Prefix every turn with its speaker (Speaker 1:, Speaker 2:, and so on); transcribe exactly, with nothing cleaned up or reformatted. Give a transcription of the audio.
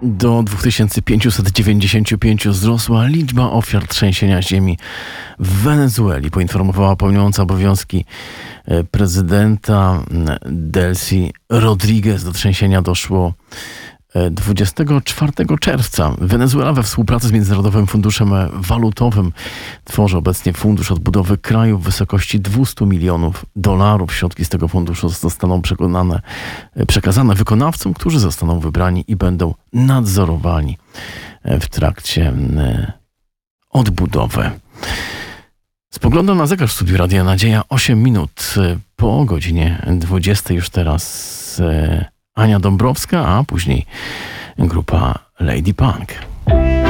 Speaker 1: Do dwa tysiące pięćset dziewięćdziesiąt pięć wzrosła liczba ofiar trzęsienia ziemi w Wenezueli, poinformowała pełniąca obowiązki prezydenta Delcy Rodriguez. Do trzęsienia doszło dwudziestego czwartego czerwca. Wenezuela we współpracy z Międzynarodowym Funduszem Walutowym tworzy obecnie Fundusz Odbudowy Kraju w wysokości dwieście milionów dolarów. Środki z tego funduszu zostaną przekonane, przekazane wykonawcom, którzy zostaną wybrani i będą nadzorowani w trakcie odbudowy. Spoglądam na zegar w studiu Radia Nadzieja. osiem minut po godzinie dwudziestej. Już teraz Ania Dąbrowska, a później grupa Lady Punk.